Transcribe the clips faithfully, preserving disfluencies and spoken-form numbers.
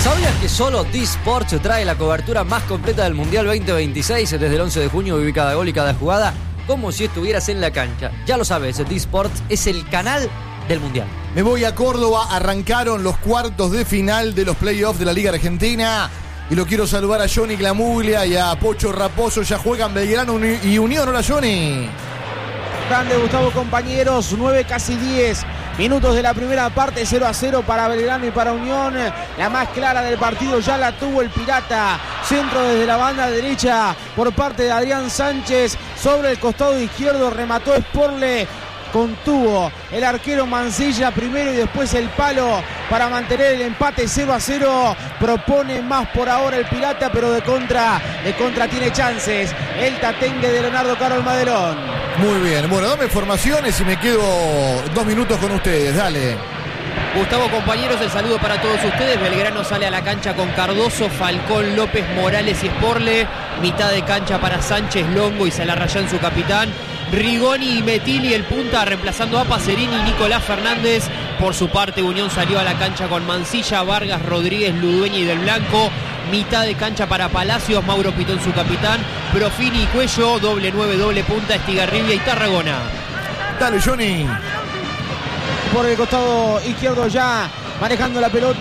¿Sabías que solo D-Sports trae la cobertura más completa del Mundial veinte veintiséis? Desde el once de junio viví cada gol y cada jugada como si estuvieras en la cancha. Ya lo sabes, D-Sports es el canal del Mundial. Me voy a Córdoba, arrancaron los cuartos de final de los playoffs de la Liga Argentina. Y lo quiero saludar a Johnny Glamuglia y a Pocho Raposo. Ya juegan Belgrano y Unión. Hola, Johnny. Grande, Gustavo, compañeros. nueve, casi diez minutos de la primera parte. cero a cero para Belgrano y para Unión. La más clara del partido ya la tuvo el Pirata. Centro desde la banda derecha por parte de Adrián Sánchez. Sobre el costado izquierdo remató Sporle. Contuvo el arquero Mancilla primero y después el palo para mantener el empate cero a cero. Propone más por ahora el Pirata, pero de contra, de contra tiene chances el tatengue de Leonardo Carol Madelón. Muy bien, bueno, dame formaciones y me quedo dos minutos con ustedes, dale. Gustavo, compañeros, el saludo para todos ustedes. Belgrano sale a la cancha con Cardoso, Falcón, López, Morales y Sporle. Mitad de cancha para Sánchez, Longo y Salarrayán, su capitán. Rigoni y Metilli, el punta, reemplazando a Pacerini y Nicolás Fernández. Por su parte, Unión salió a la cancha con Mancilla, Vargas, Rodríguez, Ludueña y Del Blanco. Mitad de cancha para Palacios, Mauro Pitón, su capitán. Profini y Cuello, doble nueve, doble punta, Estigarribia y Tarragona. Dale, Johnny. Por el costado izquierdo ya manejando la pelota.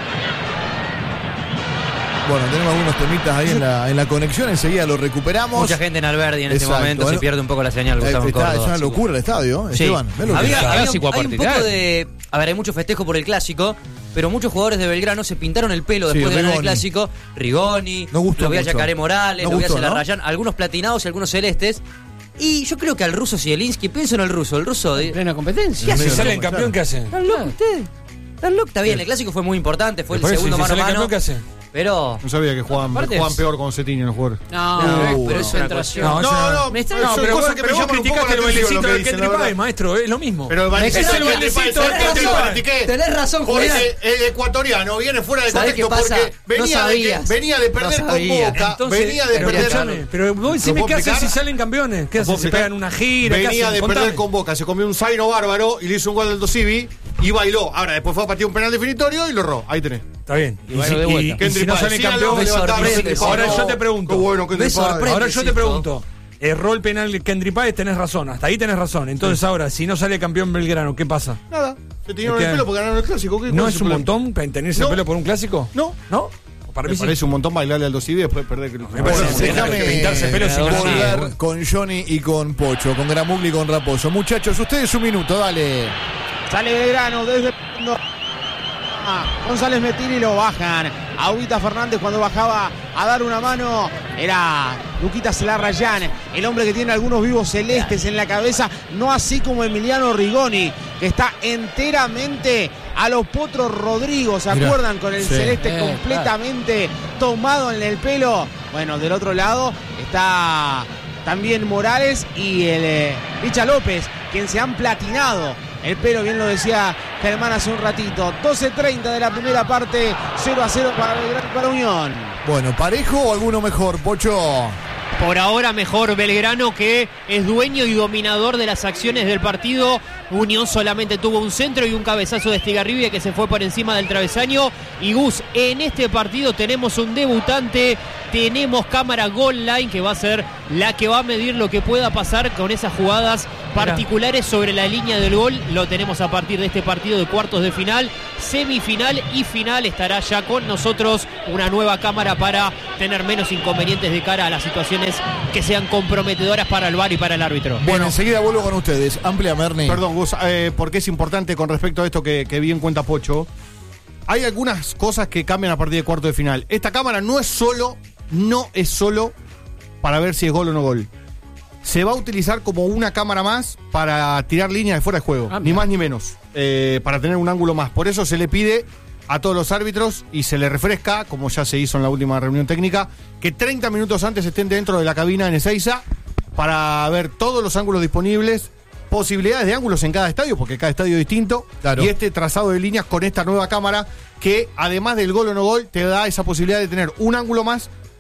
Bueno, tenemos algunos temitas ahí en la, en la conexión, enseguida lo recuperamos. Mucha gente en Alberdi en Exacto. este momento, bueno, se pierde un poco la señal, Gustavo, en está, Córdoba. es una locura el estadio, sí. Esteban. Lo había, que había, clásico hay un poco de... A ver, hay mucho festejo por el clásico, pero muchos jugadores de Belgrano se pintaron el pelo después sí, de ganar el Rigoni. clásico. Rigoni, no gustó lo vi a mucho. Yacaré Morales, No lo vi a gustó, Salarrayán, ¿no? Algunos platinados y algunos celestes. Y yo creo que al ruso Zielinski, pienso en el ruso, el ruso... De... Plena competencia. ¿Qué Si hacen? salen campeón, ¿qué hacen? ¿Están locos ustedes? ¿Están locos? Está bien, el clásico fue muy importante, fue el Por eso, segundo si mano a salen mano. campeón, ¿qué hacen? Pero... No sabía que jugaban, Aparte jugaban es- peor con Cetinho los jugadores. No, No, pero es es una una cuestión. No, No, no, Me está- pero No, son pero vos, cosas que pero me vos llaman un poco criticaste la el atención bailecito lo que del dicen, Kendrick la Páez, verdad. maestro, es lo mismo. Pero el bailecito Es el del Kendrick bailecito Páez, del ¿sabes por qué lo Kendrick critiqué? Tenés razón, Julián. Porque el ecuatoriano viene fuera de ¿Sabés contexto qué pasa? porque venía, No de, que, sabías. venía de perder No con sabía. Boca, Entonces, venía de pero, perder... escuchame, pero vos decime ¿Lo qué puedo hacen si explicar? salen campeones. ¿Qué ¿Lo hacen? puedo ¿Se explicar? pegan una gira? ¿Qué Venía hacen? de Contame. perder con Boca, se comió un zaino bárbaro y le hizo un gol del Dosivi y bailó. Ahora, después fue a partir un penal definitorio y lo erró. Ahí tenés. Está bien. Y bueno, de si- vuelta. y si no salen campeón, me sorprende. ahora No, yo te pregunto. Qué bueno, Kendrick Me Páez. sorprende. Ahora yo te esto. pregunto. Erró el penal de Kendrick Páez, tenés razón. Hasta ahí tenés razón. Entonces ahora, si no sale campeón Belgrano, ¿qué pasa? Nada, se teñieron Es el que- pelo porque ganaron el clásico. ¿Qué- ¿No cuál es su un problema? montón para tenerse No. el pelo por un clásico? No. ¿No? Para Me mí sí. parece un montón bailarle al Dosivi y después perder. Me Bueno, parece que déjame pintarse el pelo sin volver nada. con Johnny y con Pocho, con Gramugli y con Raposo. Muchachos, ustedes un minuto, dale. Sale Belgrano desde... Ah, González Metilli lo bajan. Agüita Fernández cuando bajaba a dar una mano era Luquita Salarrayán, el hombre que tiene algunos vivos celestes en la cabeza, no así como Emiliano Rigoni, que está enteramente a los Potros Rodrigo, ¿se Mirá, acuerdan? Con el sí. celeste Eh, completamente tomado en el pelo. Bueno, del otro lado está también Morales y el eh, Licha López, quien se han platinado el pelo, bien lo decía Germán hace un ratito. doce treinta de la primera parte, cero a cero para Belgrano y para Unión. Bueno, ¿parejo o alguno mejor, Pocho? Por ahora mejor Belgrano, que es dueño y dominador de las acciones del partido. Unión solamente tuvo un centro y un cabezazo de Estigarribia que se fue por encima del travesaño. Y Gus, en este partido tenemos un debutante, tenemos cámara Goal Line que va a ser la que va a medir lo que pueda pasar con esas jugadas particulares sobre la línea del gol. Lo tenemos a partir de este partido de cuartos de final, semifinal y final. Estará ya con nosotros una nueva cámara para tener menos inconvenientes de cara a las situaciones que sean comprometedoras para el V A R y para el árbitro. Bueno, enseguida vuelvo con ustedes. Amplia, Merni. Perdón, Gus, eh, porque es importante con respecto a esto que, que bien cuenta Pocho. Hay algunas cosas que cambian a partir de cuarto de final. Esta cámara no es solo, no es solo para ver si es gol o no gol. Se va a utilizar como una cámara más para tirar líneas de fuera de juego, Ah, ni más ni menos, eh, para tener un ángulo más. Por eso se le pide a todos los árbitros y se le refresca, como ya se hizo en la última reunión técnica, que treinta minutos antes estén dentro de la cabina en Ezeiza para ver todos los ángulos disponibles, posibilidades de ángulos en cada estadio, porque cada estadio es distinto, Claro. y este trazado de líneas con esta nueva cámara que además del gol o no gol te da esa posibilidad de tener un ángulo más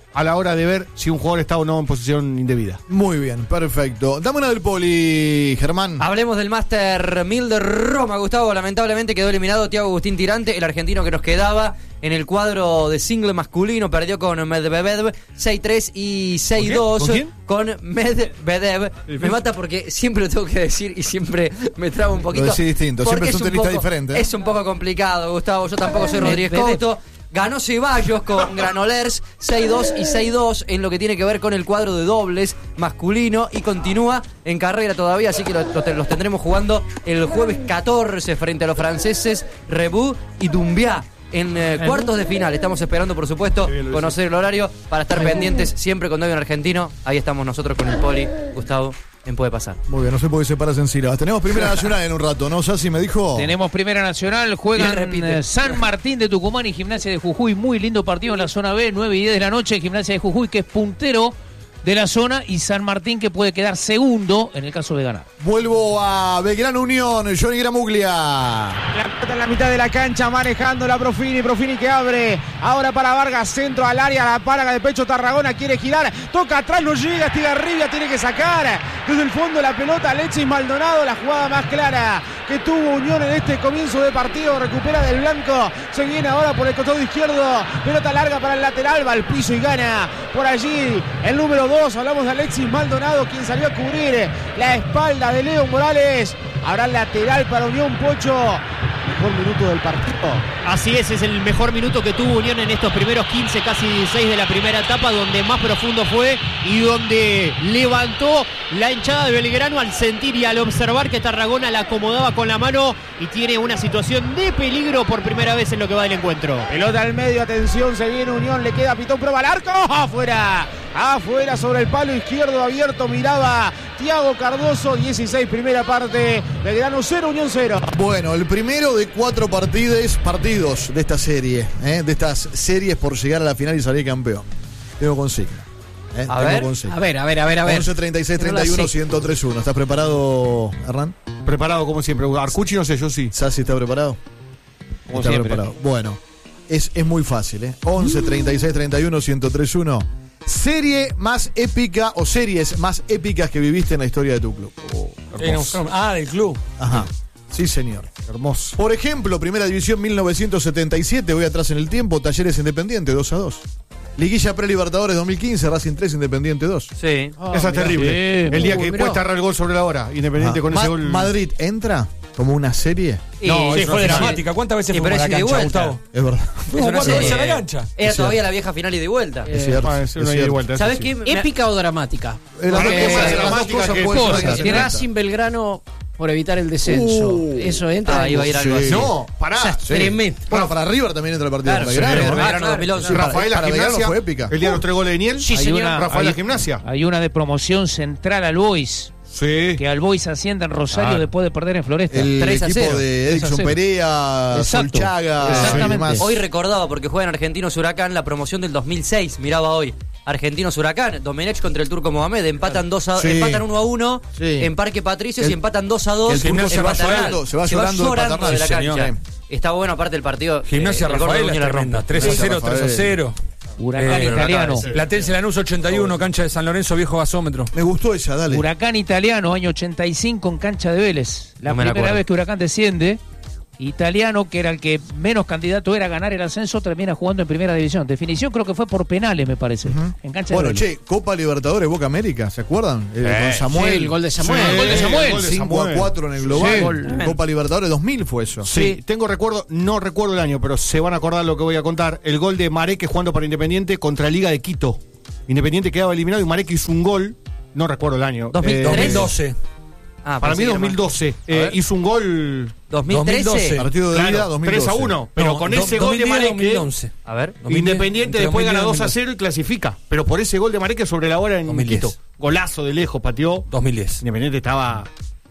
a la hora de ver si un jugador está o no en posición indebida. Muy bien, perfecto. Dame una del Poli, Germán. Hablemos del Master mil de Roma, Gustavo. Lamentablemente quedó eliminado Thiago Agustín Tirante, el argentino que nos quedaba en el cuadro de single masculino. Perdió con Medvedev seis tres y seis dos. ¿Con quién? Con Medvedev. Me mata porque siempre lo tengo que decir y siempre me trabo un poquito. Lo decís distinto, porque siempre es un tenista poco, diferente, ¿eh? Es un poco complicado, Gustavo. Yo tampoco soy Rodríguez Couto. Ganó Ceballos con Granollers seis dos y seis dos en lo que tiene que ver con el cuadro de dobles masculino y continúa en carrera todavía, así que lo, lo, los tendremos jugando el jueves catorce frente a los franceses Rebou y Doumbia en eh, cuartos de final. Estamos esperando, por supuesto, conocer el horario para estar pendientes siempre cuando hay un argentino. Ahí estamos nosotros con el Poli, Gustavo. En Puede Pasar. Muy bien, no sé por qué se paras en Sílabas. Tenemos Primera Nacional en un rato, ¿no? Sassi me dijo. Tenemos Primera Nacional, juegan repite. eh, San Martín de Tucumán y Gimnasia de Jujuy. Muy lindo partido en la zona B, nueve y diez de la noche. Gimnasia de Jujuy, que es puntero de la zona, y San Martín, que puede quedar segundo en el caso de ganar. Vuelvo a Belgrano Unión, Johnny Gramuglia. La pelota en la mitad de la cancha, manejando la Profini, Profini que abre, ahora para Vargas, centro al área, la paraga de pecho Tarragona, quiere girar, toca atrás, no llega, Estigarribia tiene que sacar desde el fondo la pelota, Alexis Maldonado, la jugada más clara que tuvo Unión en este comienzo de partido, recupera del blanco, se viene ahora por el costado izquierdo, pelota larga para el lateral, va al piso y gana por allí el número dos, hablamos de Alexis Maldonado, quien salió a cubrir la espalda de Leo Morales. Habrá lateral para Unión, Pocho. Mejor minuto del partido. Así es, es el mejor minuto que tuvo Unión en estos primeros quince, casi dieciséis de la primera etapa, donde más profundo fue y donde levantó la hinchada de Belgrano al sentir y al observar que Tarragona la acomodaba con la mano y tiene una situación de peligro por primera vez en lo que va del encuentro. Pelota al medio, atención, se viene Unión, le queda Pitón, prueba al arco, afuera, afuera sobre el palo izquierdo abierto, miraba Thiago Cardoso, dieciséis primera parte, Belgrano cero, Unión cero. Bueno, el primero de cuatro partidos, partidos de esta serie, ¿eh? de estas series por llegar a la final y salir campeón. Tengo consigna. ¿eh? A Tengo ver, consigna. A ver, a ver, a ver, a ver. once, treinta y seis, treinta y uno, ciento tres uno. ¿Estás preparado, Hernán? Preparado como siempre. Arcucci no sé, yo sí. Sassi, ¿está preparado? Como Está siempre. preparado. Bueno, es, es muy fácil, ¿eh? once, treinta y seis, treinta y uno, ciento tres uno. Serie más épica o series más épicas que viviste en la historia de tu club. Oh, hermoso. Ah, del club. Ajá. Sí, señor. Hermoso. Por ejemplo, Primera División mil novecientos setenta y siete, voy atrás en el tiempo, Talleres Independiente dos a dos. Liguilla Pre-Libertadores dos mil quince, Racing tres, Independiente dos. Sí. Oh, Esa es terrible. Sí. El día Uy, que mirá. cuesta agarrar el gol sobre la hora. Independiente Ah, con Ma- ese gol. Madrid entra como una serie. No, Y- sí, fue sí, dramática. ¿Cuántas veces Sí, fuimos pero a es la ida y cancha, vuelta. Gustavo? Es verdad. Fuimos cuatro serie. veces a la cancha. Era Es todavía cierto. la vieja final y de vuelta. Es cierto. Ah, es una es ida y cierto. vuelta, eso ¿Sabes sí. qué? ¿Épica o dramática? Eh, las dos Porque- cosas- las dos dramática cosas que- pueden Cosa, ser, que se Racing Belgrano por evitar el descenso. Uh. Eso entra. Ah, iba a ir algo Sí. así. No, pará. O sea, Sí. tremendo. Bueno, para River también entra el partido Claro, de Belgrano. sí, ¿no? Belgrano Ah, claro. dos mil once. Sí, para- Rafael, la para Belgrano gimnasia. fue épica. El día de los tres goles de Niel. Sí, Hay señor. una- Rafael, hay- la gimnasia. Hay una de promoción central al Boys. Sí. Que al Boys asciende en Rosario Ah. después de perder en Floresta. El tres a equipo cero. de tres a Edison cero. Perea, Exacto. Solchaga Exactamente. y demás. Hoy recordaba, porque juegan Argentinos Huracán, la promoción del dos mil seis. Miraba hoy. Argentinos Huracán, Domenech contra el Turco Mohamed. Empatan, dos a, Sí. empatan uno a uno Sí. en Parque Patricios El- y empatan dos a dos. el Turco en se va Paternal. llorando, se va llorando de Paternal, de la señor. cancha. Está bueno, aparte del partido. Gimnasia eh, el gol de Rafael Núñez es la tremenda. rompe. tres a cero, tres a Rafael. cero. Huracán Eh, italiano. Platense Lanús ochenta y uno, cancha de San Lorenzo, viejo gasómetro. Me gustó esa, dale. Huracán italiano, año ochenta y cinco en cancha de Vélez. La No me la primera acuerdo. vez que Huracán desciende. Italiano, que era el que menos candidato era a ganar el ascenso, termina jugando en primera división. Definición creo que fue por penales, me parece. En cancha Bueno, de Vélez. che, Copa Libertadores Boca América, ¿se acuerdan? Eh, con Samuel. sí, el gol de Samuel. Sí, el gol de el Samuel. gol de cinco a Samuel. cuatro en el global. Sí. Gol. Copa Libertadores dos mil fue eso. Sí, tengo recuerdo, no recuerdo el año, pero se van a acordar lo que voy a contar. El gol de Mareque jugando para Independiente contra Liga de Quito. Independiente quedaba eliminado y Mareque hizo un gol, no recuerdo el año. dos mil Eh, tres. dos mil doce. Ah, para pensé mí que era dos mil doce. Eh, ver. hizo un gol más. dos mil trece. dos mil doce. Partido de claro, ida dos mil doce. tres a uno. Pero No, con do- ese gol de dos mil diez, Mareque, dos mil once. A ver. dos mil diez, Independiente entre después gana dos mil diez, dos a cero y clasifica. Pero por ese gol de Mareque sobre la hora en dos mil diez. Quito. Golazo de lejos, pateó. dos mil diez. Independiente estaba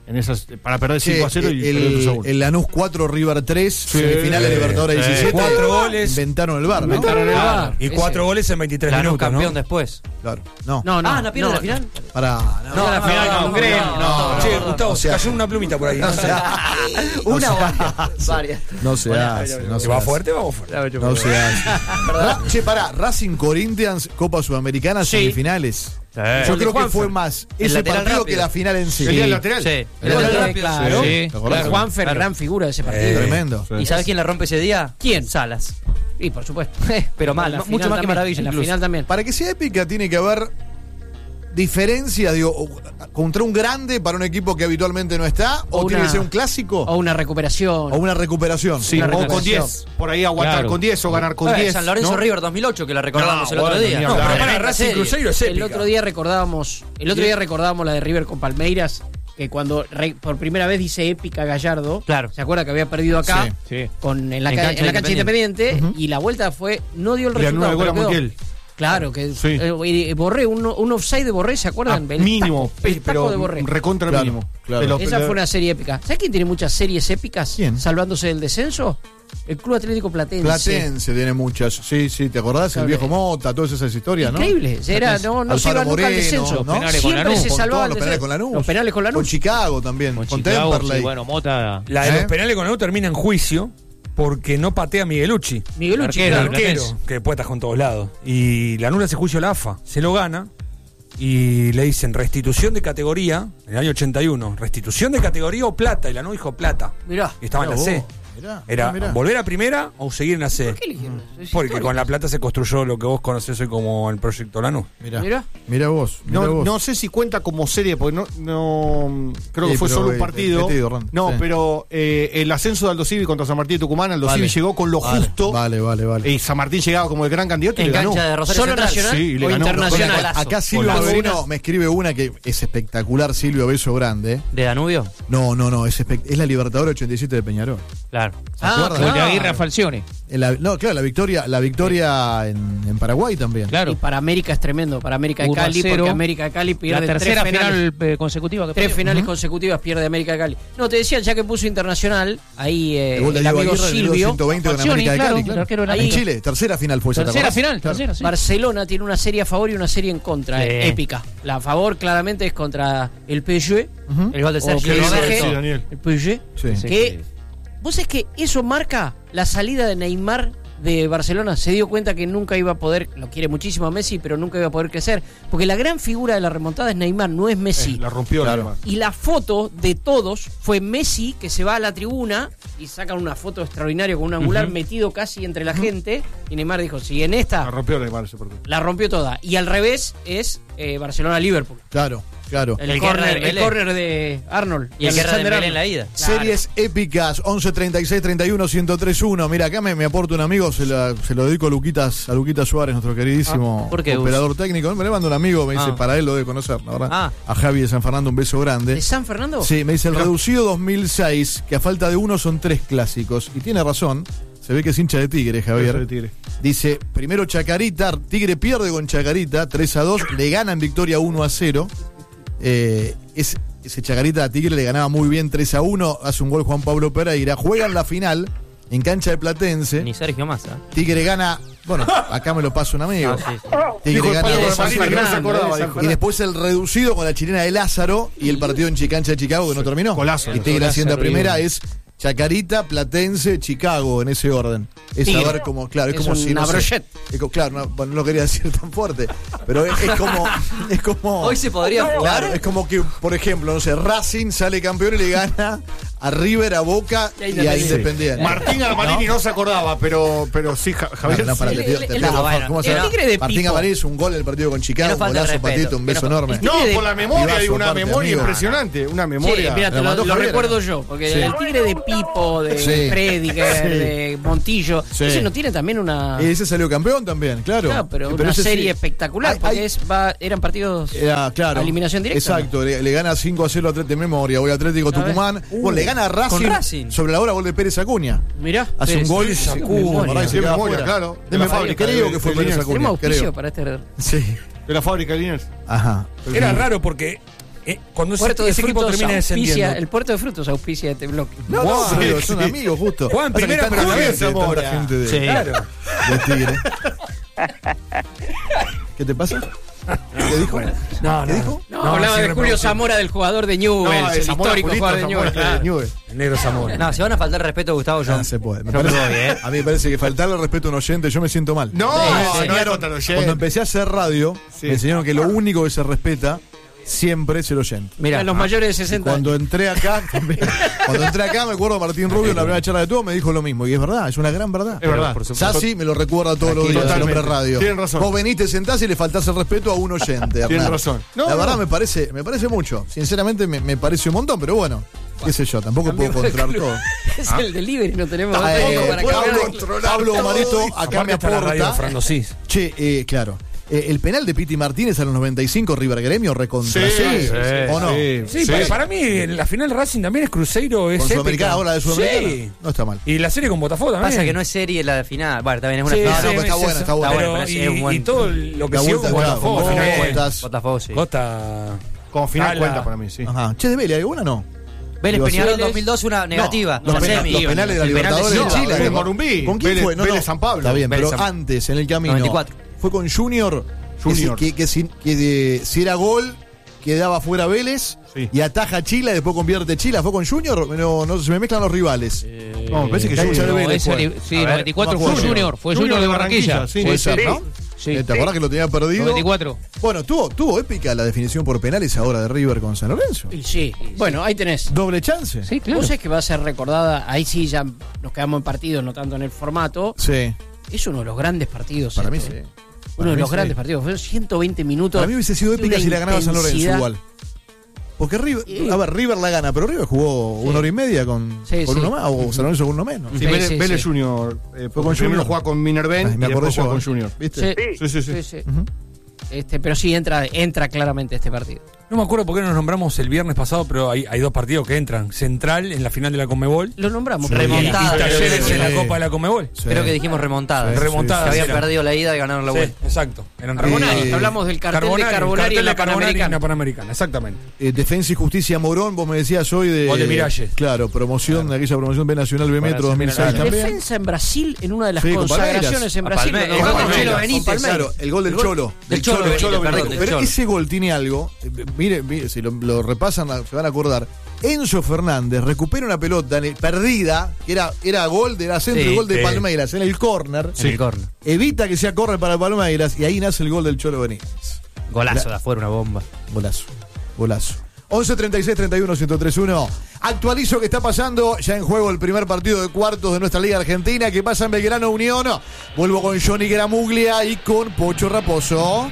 En esas, para perder Che, cinco a cero y perder el, dos a uno. el Lanús cuatro, River tres, semifinales de Libertadores sí. diecisiete. Cuatro goles. Inventaron el bar, ¿no? Inventaron el VAR. Y cuatro Ese. goles en veintitrés Lanús minutos, campeón ¿no? después. Claro. No. No, no. Ah, ¿no pierde no, la final? Para. No, No, la final con Gremio. no, Che, no, Gustavo, no se se cayó hace. una plumita por ahí. No se hace. Una No o se varias. varias. No se hace. No Si se va hace. fuerte, vamos fuerte. No se hace. Ra- Che, pará, Racing Corinthians, Copa Sudamericana, Sí. semifinales. Yo Gol de creo que Juanfer. fue más El ese lateral partido rápido. que la final en sí. ¿El día del lateral? Sí. El El lateral lateral rápido. rápido. Sí. ¿Te acordás? Claro, Juanfer, Claro. gran figura de ese partido. Eh, Tremendo. ¿Y sabes quién la rompe ese día? ¿Quién? Salas. Y por supuesto. Pero En mal, la mucho final más que también, Maravilla En la incluso. final también. Para que sea épica tiene que haber diferencia, digo, o- contra un grande para un equipo que habitualmente no está, o, O tiene una- que ser un clásico O una recuperación. o una recuperación. Sí, Una o con recuperación. diez. Por ahí aguantar Claro. con diez o ganar con Eh, diez. San Lorenzo ¿no? River dos mil ocho, que la recordamos No, el otro bueno, día. ni No, hablar. pero para Tremenda Racing serie. Cruzeiro es El épica. otro día recordábamos, el otro día recordábamos la de River con Palmeiras, que cuando re- por primera vez dice épica Gallardo, Claro. se acuerda que había perdido acá Sí. Sí. con en la, En ca- cancha en la cancha Independiente. independiente, y la vuelta fue, no dio el Le anula resultado. el gol a pero quedó. Montiel. Claro, que Sí. eh, y Borré, un, un offside de Borré, ¿se Ah, acuerdan? El mínimo, taco, el taco pero de Borré. recontra Claro, mínimo. claro. De los- Esa de- fue una serie épica. ¿Sabes quién tiene muchas series épicas? ¿Quién? Salvándose del descenso. El Club Atlético Platense. Platense tiene muchas. Sí, sí, ¿te acordás? El Claro. viejo Mota, todas esas historias, ¿no? Increíble. Era, no no se Alfaro iba nunca al Moreno, descenso. ¿no? Penales con Siempre Lanús, se Con salvaba todos el los penales descenso. con Lanús. Los penales con Lanús. Con Chicago también, Con con, Chicago, Temperley. sí, bueno, Mota. La de ¿Eh? los penales con Lanús termina en juicio porque no patea a Miguelucci. Miguelucci, Arquero, El claro. arquero, Platense. que después está con todos lados. Y Lanús le hace juicio a la A F A. Se lo gana y le dicen restitución de categoría en el año ochenta y uno. Restitución de categoría o plata. Y Lanús dijo plata. Mirá. Y estaba en la Mirá C. vos, mirá, Era mirá. volver a primera o seguir en la C. ¿Qué eligieron? Es Porque histórico. con la plata se construyó lo que vos conocés hoy como el proyecto Lanús. Mirá, Mirá. mirá vos, mirá No, vos. no sé si cuenta como serie, porque no, no creo Sí, que fue pero, solo un eh, partido. metido, Ron. no, Sí. pero eh, el ascenso de Aldo Civi contra San Martín de Tucumán, Aldo Vale. Civi llegó con lo Vale, justo. Vale, vale, vale. Y San Martín llegaba como el gran candidato y En le ganó. cancha de Rosario ¿Solo Central. nacional Sí, y le o ganó. internacional? Golazo. Acá Silvio Golazo. Beso me escribe una que es espectacular, Silvio Beso Grande. ¿De Danubio? No, no, no, es, espect- es la Libertadores ochenta y siete de Peñarol. Claro. ¿Se Ah, acuerdan? Gol de claro. Aguirre a Falcione. En la- no, claro, la victoria, la victoria en, en Paraguay también. Claro. Y para América es tremendo, para América de uno a Cali, cero. porque América de Cali La pierde tercera tres finales. final eh, consecutiva que Tres perdió. finales consecutivas pierde América de Cali. No, te decía, ya que puso internacional, ahí eh, El gol de el Diego amigo Aguirre en el Silvio. ciento veinte con Falcioni, América de claro, Cali. el claro. arquero de En Lanús. Chile, tercera final fue esa, ¿te Tercera acordás? final, Claro. tercera, sí. Barcelona tiene una serie a favor y una serie en contra, Sí. eh, épica. La a favor claramente es contra el P S G. Ujú. El gol de O Sergio P S G, Roberto. Sí, Daniel. el P S G. Sí. Sí. Que, vos sabés que eso marca la salida de Neymar de Barcelona. Se dio cuenta que nunca iba a poder, lo quiere muchísimo a Messi, pero nunca iba a poder crecer. Porque la gran figura de la remontada es Neymar, no es Messi. Eh, la rompió Claro. Neymar. Y la foto de todos fue Messi, que se va a la tribuna y sacan una foto extraordinaria con un angular metido casi entre la gente. Y Neymar dijo, si en La esta rompió Neymar ese partido. la rompió toda. Y al revés es eh, Barcelona-Liverpool. Claro, claro. El, El córner Guerra de el Dembélé. córner de Arnold. Y el Guerra de Alexander Dembélé en la Arnold. ida. Claro. Series épicas, once treinta y seis treinta y uno ciento tres uno. Mira, acá me, me aporta un amigo, se, la- se lo dedico a Luquitas, a Luquitas Suárez, nuestro queridísimo Ah, ¿por qué, Gus? operador técnico. Me le manda un amigo, me dice, Ah. para él lo debe conocer, la verdad. Ah. A Javi de San Fernando, un beso grande. ¿De San Fernando? Sí, me dice el reducido dos mil seis, que a falta de uno son tres clásicos. Y tiene razón, se ve que es hincha de Tigre, Javier. De Tigre. Dice, primero Chacarita, Tigre pierde con Chacarita, tres a dos, le gana en victoria uno a cero. Eh, es, ese Chacarita a Tigre le ganaba muy bien tres a uno, hace un gol Juan Pablo Pereira, juega en la final, en cancha de Platense. Ni Sergio Massa. Tigre gana, bueno, acá me lo pasa un amigo. Ah, sí, sí. Tigre Dijo el gana Pablo dos a Martínez, cero. que no se acordaba, dijo. Y después el reducido con la chilena de Lázaro y el partido en Chicancha de Chicago que no terminó. Golazo. Y Tigre Golazo, haciendo horrible. primera es Chacarita, Platense, Chicago, en ese orden. Es Tigre. saber cómo, claro, es, Es como si una no sé, brochette. es co- claro, no, bueno, no lo quería decir tan fuerte, pero es, es como es como Hoy se podría jugar. Claro, es como que, por ejemplo, no sé, Racing sale campeón y le gana a River, a Boca Y a y a Independiente. Independiente. Martín Armarini no. se acordaba, pero, pero sí, Ja- Javier. No, no, para, sí. te pido- El- te el- pido, no, por favor, bueno, ¿cómo se el llama? Tigre de Martín Pipo. Amarillo hizo un gol en el partido con Que Chicago, no un falta golazo, respeto, patito, un que beso no- enorme. el No, Tigre de- por la memoria, Pibazo, hay una aparte, memoria amigo. impresionante. Una Sí, memoria. mira, te Me lo, mandó lo Javier. recuerdo yo, porque Sí. el tigre de Pipo, de Sí. Prediger, Sí. de Montillo, Sí. ese no tiene también una... Y ese salió campeón también, claro. Claro, pero, Sí, una ese serie sí. espectacular, Hay- porque hay- es, va, eran partidos Era, claro. a eliminación directa. Exacto, le, le gana cinco a cero a Atlético de memoria, voy a Atlético A ver. Tucumán. Uh, bueno, le gana a Racing, con Racing. sobre la hora, gol de Pérez Acuña. Mirá, Hace Pérez, un gol, Pérez, se qué sacude, memoria. por ahí se Qué queda memoria, afuera. claro. De la Qué fábrica, memoria. creo que fue De Pérez Liniers. Acuña. Tenemos auspicio creo. para este... Sí. De la fábrica de Liniers. Ajá. Era raro porque eh, cuando ese, Puerto de ese equipo Frutos termina descendiendo. auspicia, el Puerto de Frutos auspicia este bloque. No, Wow. no, pero son amigos, justo. Juegan Pasa que primera, están pero en no la bien gente, tanta Zamora. gente de, Sí. Claro. de Tigre. ¿Qué te pasa? ¿Qué dijo? No, ¿Qué no. dijo? No, No, hablaba sí, de Julio reproducir. Zamora, del jugador de Newell's, No, el Zamora, histórico Julito, jugador de Zamora, Newell's. de Newell's. El negro Zamora. No, se van a faltar respeto a Gustavo John. Ah, se puede. Me Yo parece- me voy, ¿eh? A mí me parece que faltarle el respeto a un oyente, yo me siento mal. No, Sí, no, sí. no era Enseñaron- contra el oyente. Cuando empecé a hacer radio, Sí. me enseñaron que lo único que se respeta siempre es el oyente. Mira, los mayores de sesenta. Cuando entré acá, también, cuando entré acá, me acuerdo Martín Rubio en la primera charla de todo me dijo lo mismo. Y es verdad, es una gran verdad. Es verdad. Por supuesto. Sassi me lo recuerda todos los días en Totalmente. Hombre Radio. Tienen razón. Vos venís, te sentás y le faltás el respeto a un oyente. Tienen Hernán. razón. No, la verdad no. me parece, me parece mucho. Sinceramente me, me parece un montón, pero bueno, qué sé yo, tampoco puedo controlar todo. Es el delivery, no tenemos Eh, tampoco para Pablo, cambiar. Pablo Marito acá Aparte me está la radio de aporta. Fernando Cis. Che, eh, claro. Eh, el penal de Piti Martínez a los noventa y cinco, River Gremio, recontra. Sí, sí, sí, ¿o no? sí. Sí, Sí. Para, para mí en la final Racing también es Cruzeiro, es Con Sudamericana, épica. ahora de Sudamericana. Sí. No está mal. Y la serie con Botafogo también. Pasa que no es serie la de final. Bueno, también es una Sí, final. no, sí, pero está es buena, esa. está buena. Está buena, Pero, pero sí, y, es un buen- y todo lo que La siguió vuelta, con claro, Botafogo. con al final, Botafogo, eh, Cotas. Botafogo, sí. Costa. Como final Ala. cuenta para mí, sí. Ajá. Che, de Vélez, ¿hay buena o no? Vélez Digo, Peñarol Vélez- dos mil dos, una negativa. Los, una pena- semi. los penales de la El penal Libertadores de de Silva. Chile. Vélez ¿no? Morumbí, ¿Con quién Vélez- fue? No, Vélez no. San Pablo. Está bien, Vélez pero San- antes, en el camino. noventa y cuatro. Fue con Junior. Junior. Que, si- que, que si, que de- si era gol, quedaba fuera Vélez. Sí. Y ataja Chile, después convierte Chile. ¿Fue con Junior? No, no se me mezclan los rivales. No, me parece que Eh, Junior. de No, Vélez ese fue. ni- sí, A ver, noventa y cuatro no me fue acuerdo. Junior, fue Junior Junior de de Barranquilla. Barranquilla, sí. Puede Sí, ser, sí. ¿no? Sí. Eh, ¿Te acordás que lo tenía perdido? noventa y cuatro. Bueno, tuvo, tuvo épica la definición por penales ahora de River con San Lorenzo. Y sí, bueno, ahí tenés. Doble chance. Sí, claro. Vos sabés que va a ser recordada, ahí sí ya nos quedamos en partidos, no tanto en el formato. Sí, Es uno de los grandes partidos. para mí este, sí. ¿eh? Para Uno de mí los sí. grandes partidos. Fueron ciento veinte minutos. Para mí hubiese sido de épica una si la ganaba San Lorenzo intensidad. igual. Porque River, Sí. a ver, River la gana, pero River jugó Sí. una hora y media con, Sí, con sí. uno más, o San Lorenzo con uno menos. Sí, Sí, Vélez, sí, Vélez sí. Junior. Eh, Fue con primero Junior. juega con Minerven Ay, y me acordé después yo. juega con eh. Junior. ¿Viste? Sí, Sí, sí, sí. sí. Ujú. Este, pero sí entra, entra claramente este partido. No me acuerdo por qué nos nombramos el viernes pasado, pero hay, hay dos partidos que entran. Central en la final de la Conmebol. Lo nombramos. Sí. Y, y Remontada. Talleres Sí. en la Copa de la Conmebol. Sí. Creo que dijimos remontada. Sí, Remontada, Que habían sí. perdido la ida y ganaron la Sí, vuelta. exacto. Eran Carbonari, Eh, hablamos del cartel Carbonari, de Carbonari cartel en la de Carbonari en la Panamericana. Panamericana, exactamente. Eh, Defensa y Justicia Morón, vos me decías hoy de. Gol de Miralles. Claro, promoción, aquella promoción B Nacional B Metro Bueno, dos mil seis claro. también. Defensa en Brasil en una de las Sí, con consagraciones Palmeiras. en A Brasil. Palme- lo el nombramos gol de Chelo Cholo Benítez. Benítez. Claro, el gol del Cholo. del Cholo Benítez, perdón, Benítez. del Pero Cholo. ese gol tiene algo. eh, Mire, mire, si lo, lo repasan, se van a acordar. Enzo Fernández recupera una pelota en el- perdida, que era, era gol de la centro Sí, y gol de sí. Palmeiras en el córner. En el córner. Evita que sea córner para Palmeiras y ahí nace el gol del Cholo Benítez. Golazo de afuera, una bomba. Golazo, golazo. once treinta y seis treinta y uno ciento tres uno. Actualizo que está pasando ya en juego el primer partido de cuartos de nuestra Liga Argentina que pasa en Belgrano Unión. Vuelvo con Johnny Gramuglia y con Pocho Raposo.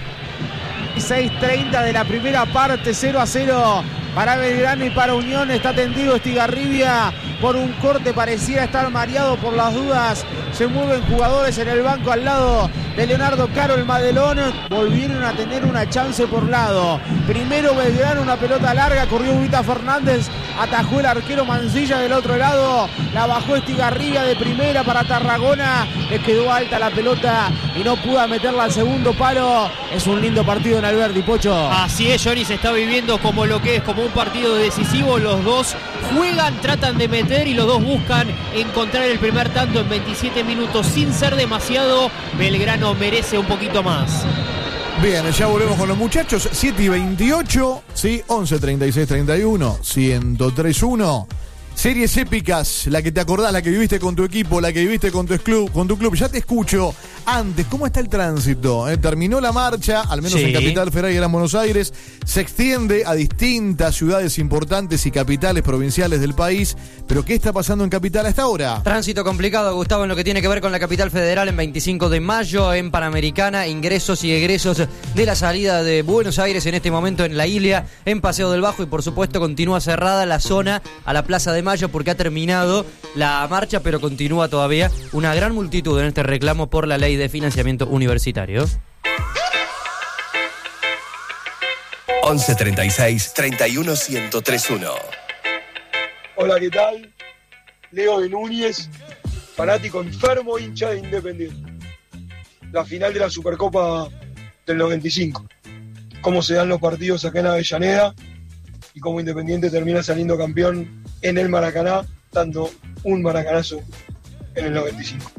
seis treinta de la primera parte, cero a cero para Belgrano y para Unión. Está tendido Estigarribia por un corte, pareciera estar mareado por las dudas. Se mueven jugadores en el banco al lado de Leonardo Caro, el Madelón. Volvieron a tener una chance por lado. Primero Belgrano, una pelota larga, corrió Vita Fernández, atajó el arquero Mancilla del otro lado, la bajó Estigarribia de primera para Tarragona, le quedó alta la pelota y no pudo meterla al segundo palo. Es un lindo partido en Alberdi, Pocho. Así es, Johnny, se está viviendo como lo que es, como un partido decisivo. Los dos juegan, tratan de meter y los dos buscan encontrar el primer tanto en veintisiete minutos sin ser demasiado. Belgrano merece un poquito más. Bien, ya volvemos con los muchachos. siete y veintiocho, ¿sí? once treinta y seis treinta y uno, ciento tres uno. Series épicas, la que te acordás, la que viviste con tu equipo, la que viviste con tu club, con tu club. Ya te escucho. Antes, ¿cómo está el tránsito? ¿Eh? Terminó la marcha, al menos Sí. en Capital Federal y Gran Buenos Aires. Se extiende a distintas ciudades importantes y capitales provinciales del país. Pero ¿qué está pasando en Capital hasta ahora? Tránsito complicado, Gustavo, en lo que tiene que ver con la capital federal en veinticinco de mayo, en Panamericana, ingresos y egresos de la salida de Buenos Aires en este momento en La Ilia, en Paseo del Bajo, y por supuesto continúa cerrada la zona a la Plaza de Mayo porque ha terminado la marcha, pero continúa todavía una gran multitud en este reclamo por la ley de financiamiento universitario. once treinta y seis treinta y uno ciento tres uno. Hola, ¿qué tal? Leo de Núñez, fanático enfermo, hincha de Independiente. La final de la Supercopa del noventa y cinco. Cómo se dan los partidos acá en Avellaneda. y como Independiente termina saliendo campeón en el Maracaná, dando un maracanazo en el noventa y cinco.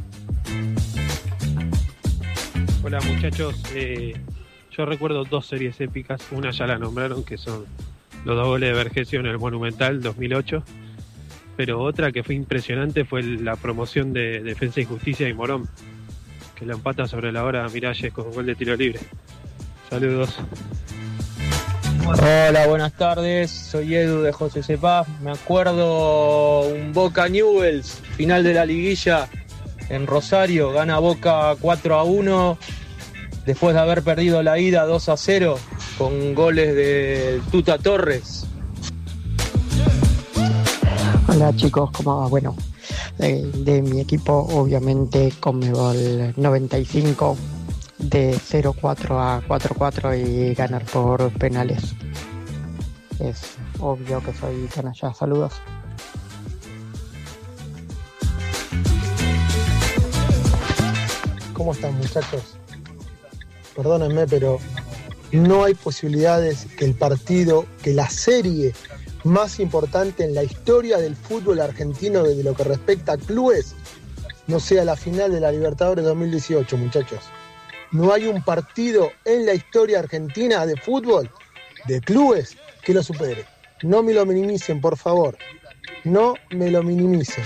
Hola muchachos, eh, yo recuerdo dos series épicas, una ya la nombraron, que son los dos goles de Vergesio en el Monumental dos mil ocho, pero otra que fue impresionante fue la promoción de Defensa y Justicia y Morón, que lo empata sobre la hora Miralles con gol de tiro libre. Saludos. Hola, buenas tardes, soy Edu de José Cepaz. Me acuerdo un Boca Newell's, final de la liguilla en Rosario, gana Boca cuatro a uno después de haber perdido la ida dos a cero con goles de Tuta Torres. Hola chicos, ¿cómo va? Bueno, de, de mi equipo obviamente Conmebol noventa y cinco, de cero cuatro a cuatro cuatro y ganar por penales. Es obvio que soy canalla. Saludos. ¿Cómo están muchachos? Perdónenme, pero no hay posibilidades que el partido, que la serie más importante en la historia del fútbol argentino desde lo que respecta a clubes no sea la final de la Libertadores dos mil dieciocho, muchachos. No hay un partido en la historia argentina de fútbol, de clubes, que lo supere. No me lo minimicen, por favor. No me lo minimicen.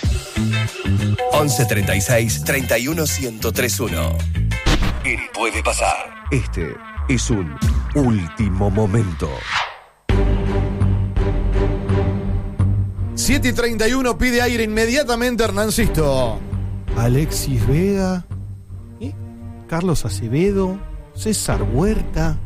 once treinta y seis, treinta y uno, ciento tres uno. Y puede pasar. Este es un último momento. siete y treinta y uno pide aire inmediatamente Hernancisto. Alexis Vega, ¿eh? Carlos Acevedo, César Huerta.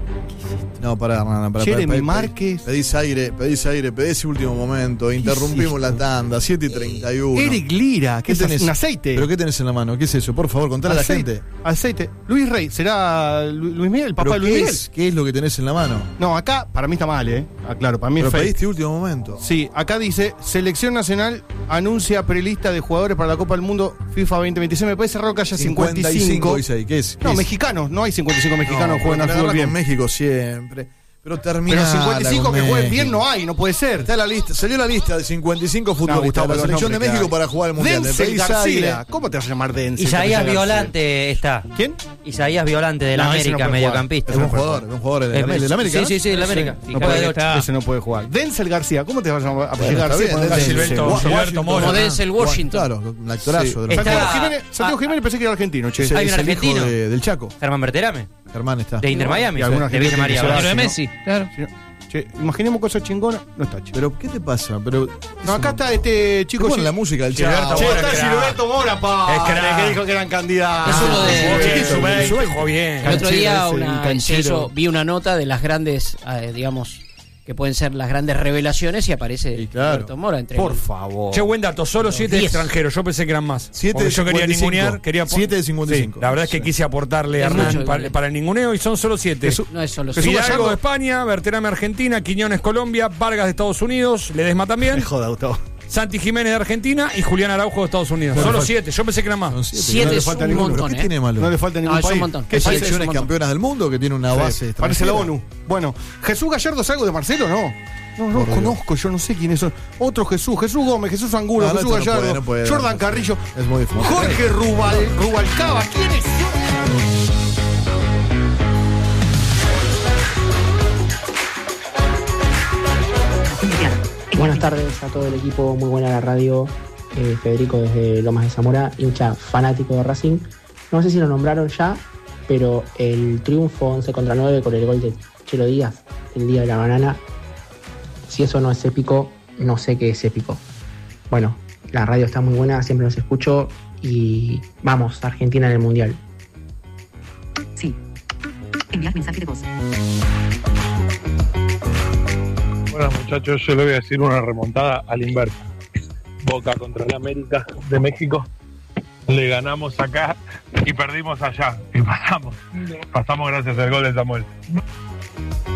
No, pará, Hernán, pará. Jeremy pará, pará, Márquez. Pedís aire, pedís aire, pedís ese último momento. Interrumpimos es la tanda, siete y treinta y uno. Eric Lira, ¿qué que tenés? es un aceite. ¿Pero qué tenés en la mano? ¿Qué es eso? Por favor, contale a la gente. Aceite. Luis Rey, ¿será Lu- Luis Miguel, el papá de ¿Pero Luis qué Miguel? es? ¿Qué es lo que tenés en la mano? No, acá para mí está mal, ¿eh? Ah, claro, para mí Pero es fake. pediste último momento. Sí, acá dice, Selección Nacional anuncia prelista de jugadores para la Copa del Mundo FIFA veinte veintiséis. Me parece raro que haya cincuenta y cinco. dice ahí. ¿Qué es? ¿Qué No, es? mexicanos, no hay cincuenta y cinco mexicanos que juegan al fútbol bien. En México siempre. Pero termina. Pero cincuenta y cinco que jueguen bien no hay, no puede ser. Está la lista, salió la lista de cincuenta y cinco futbolistas Gustavo, de la los selección de nombres que México hay. para jugar al Mundial. Denzel Pedís García. aire. ¿Cómo te vas a llamar Denzel? Isaías García? Violante está. ¿Quién? Isaías Violante de la No, ese no América, puede mediocampista. Es un jugador, es un jugador de la, Eh, de la América. Sí, ¿no? sí, sí, de la América. No Fíjate puede, de ocho. ese no puede jugar. Denzel García, ¿cómo te vas a llamar? A Bueno, García, está bien, ponés Denzel. Denzel. Silberto- Wa- Silberto Mora. Como Denzel Washington. Claro, un actorazo. Sí. de la Está- Santiago América. Jiménez, Santiago ah, Jiménez pensé que era argentino, che. Es, hay es un el hijo argentino. de- del Chaco. Germán Berterame, Germán está. de Inter Miami, Y alguna de Villa gente María. que Pero se de Si Messi, claro. Si no- Che, imaginemos cosas chingonas, no está, che. Pero, ¿qué te pasa? Pero, No, acá está este chico. Con Gil- la música del Gilberto Chaco. Che, Mora, está crack. Gilberto Mora, pa. Es crack. que dijo que eran candidatos. Es uno de- Ah, Chiquito, chiquito, veinte, sube. jugó bien. El otro día Canchero ese, una, un canchero. se hizo- vi una nota de las grandes, eh, digamos, que pueden ser las grandes revelaciones y aparece Y claro. Roberto Mora entre Por los- favor. Che, buen dato, solo siete diez. extranjeros. Yo pensé que eran más. Siete Porque de yo quería cincuenta y cinco. ningunear. Quería pon- Siete de cincuenta y Sí, cinco. la verdad es que Sí. quise aportarle a Es Hernán mucho, para, igual. para el ninguneo y son solo siete. Jesús- No es solo Jesús Fidalgo Gallardo. de España, Berterame Argentina, Quiñones Colombia, Vargas de Estados Unidos, Ledesma también, Me joda, Gustavo. Santi Jiménez de Argentina y Julián Araujo de Estados Unidos. No le Solo falta- siete, yo pensé que eran más. Son siete. Siete no le es falta un ninguno. montón, ¿Pero qué ¿eh? tiene malo? No le falta ningún No, es un país. montón. ¿Qué Es un selecciones montón. campeonas del mundo que tiene una Sí, base Parece la extranjera? ONU. Bueno, Jesús Gallardo es algo de Marcelo, ¿no? No, no Por Dios. conozco, yo no sé quiénes son. Otro Jesús, Jesús Gómez, Jesús Angulo, No, no, Jesús esto no Gallardo, puede, no puede, Jordan no puede. Carrillo, Es muy difícil. Jorge Rubal, Rubalcaba, ¿quién es? Buenas tardes a todo el equipo, muy buena la radio. Eh, Federico desde Lomas de Zamora, hincha fanático de Racing. No sé si lo nombraron ya, pero el triunfo once contra nueve con el gol de Chelo Díaz el día de la banana, si eso no es épico, no sé qué es épico. Bueno, la radio está muy buena, siempre los escucho y vamos, Argentina en el Mundial. Sí. Enviar mensaje de voz. Bueno, muchachos, yo le voy a decir una remontada al inverso. Boca contra el América de México. Le ganamos acá y perdimos allá. Y pasamos. Pasamos gracias al gol de Samuel.